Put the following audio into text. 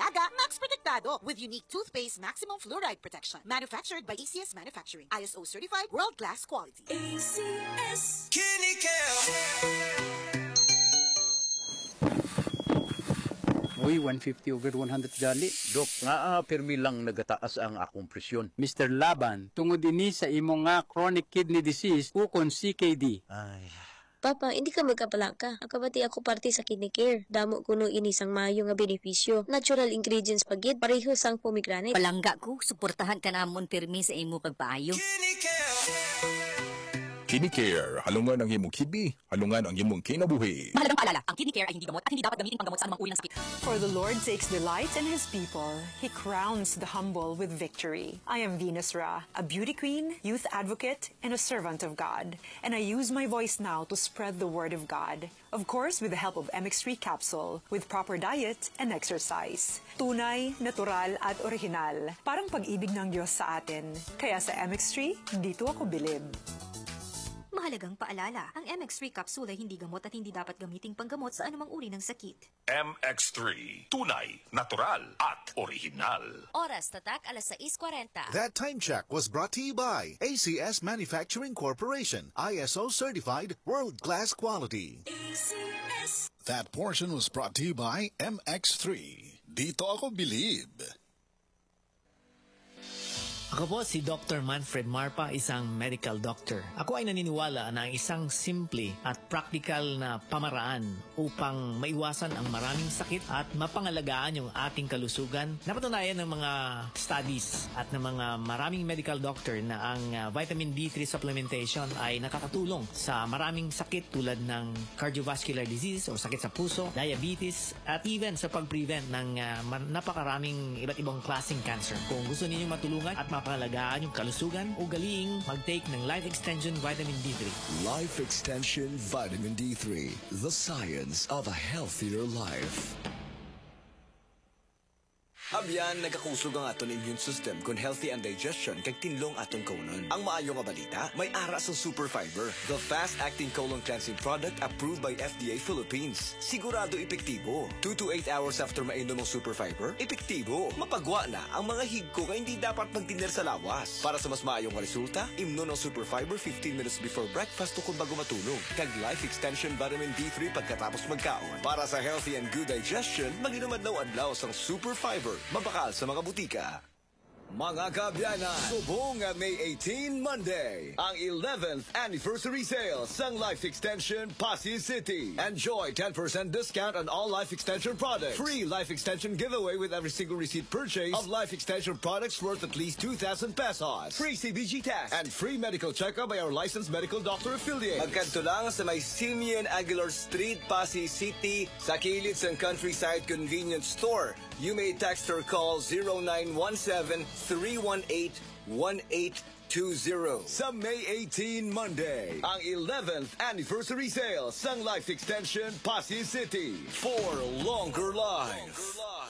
Alaga, Max Protectado with unique toothpaste maximum fluoride protection. Manufactured by ACS Manufacturing. ISO certified world-class quality. ACS Kinicare. Uy, 150 over 100 gali. Dok, nga permi lang nagataas ang akong presyon. Mr. Laban, tungod ini sa imo nga chronic kidney disease ukon CKD. Ay, Papa, hindi ka magkapalangka. Akabati ako parte sa Kinicare. Damo kuno ini sang maayo nga benepisyo. Natural ingredients pagid, pareho sang pomegranate. Palangga ko, suportahan ka namon pirmi sa imo pagpaayo. Kinicare, halungan ang imong kidney, halungan ang imong kinabuhi. Mahalagang paalala, ang Kinicare ay hindi gamot at hindi dapat gamitin panggamot sa anumang uri ng sakit. For the Lord takes delight in His people. He crowns the humble with victory. I am Venus Ra, a beauty queen, youth advocate, and a servant of God. And I use my voice now to spread the word of God. Of course, with the help of MX3 capsule, with proper diet and exercise. Tunay, natural, at original. Parang pag-ibig ng Diyos sa atin. Kaya sa MX3, dito ako bilib. Mahalagang paalala, ang MX3 capsule ay hindi gamot at hindi dapat gamiting panggamot sa anumang uri ng sakit. MX3, tunay, natural, at original. Oras tatak alas 6:40. That time check was brought to you by ACS Manufacturing Corporation, ISO certified world-class quality. ACS. That portion was brought to you by MX3. Dito ako bilib. Ako po si Dr. Manfred Marpa, isang medical doctor. Ako ay naniniwala na isang simple at practical na pamaraan upang maiwasan ang maraming sakit at mapangalagaan yung ating kalusugan. Napatunayan ng mga studies at ng mga maraming medical doctor na ang vitamin D3 supplementation ay nakakatulong sa maraming sakit tulad ng cardiovascular disease o sakit sa puso, diabetes, at even sa pag-prevent ng napakaraming iba't ibang klaseng cancer. Kung gusto niyo matulungan at mapangalagaan yung kalusugan, ugaliing mag-take ng Life Extension Vitamin D3. Life Extension Vitamin D3, the science of a healthier life. Abyan, nagakusog ang aton immune system kung healthy ang digestion kag tinlong aton colon. Ang maayo nga balita, may ara sa Super Fiber, the fast-acting colon cleansing product approved by FDA Philippines. Sigurado epektibo. 2 to 8 hours after mainom ang Super Fiber, epektibo. Mapagwa na ang mga higko nga hindi dapat magtiner sa lawas. Para sa mas maayong resulta, imnon ang Super Fiber 15 minutes before breakfast o kung bago matulog. Kag Life Extension Vitamin D3 pagkatapos magkaon. Para sa healthy and good digestion, mag-inom adlaw-adlaw sang Super Fiber. Mapakal sa mga butika. Mga kabyana, subong May 18 Monday, ang 11th anniversary sale sang Life Extension Pasig City. Enjoy 10% discount on all Life Extension products. Free Life Extension giveaway with every single receipt purchase of Life Extension products worth at least 2,000 pesos. Free CBG test and free medical checkup by our licensed medical doctor affiliate. Magkanto lang sa may Simeon Aguilar Street, Pasig City, sa kilid sang Countryside Convenience Store. You may text or call 0917-318-1820. Sa May 18 Monday, ang 11th anniversary sale sang Life Extension Pasig City for longer life.